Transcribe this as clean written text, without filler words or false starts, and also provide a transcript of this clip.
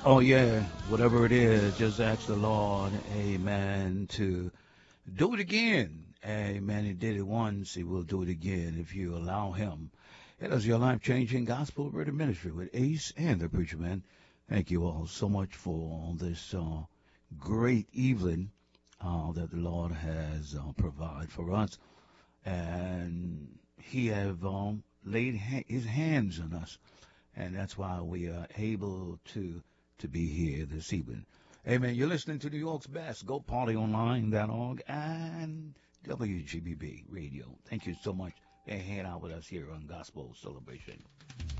Oh, yeah, whatever it is, just ask the Lord, amen, to do it again. Amen. He did it once, he will do it again if you allow him. It is your life changing gospel written ministry with Ace and the Preacher Man. Thank you all so much for this great evening that the Lord has provided for us. And he have laid his hands on us. And that's why we are able to be here this evening. Amen. You're listening to New York's best. GoPartyOnline.org and WGBB Radio. Thank you so much for hanging out with us here on Gospel Celebration.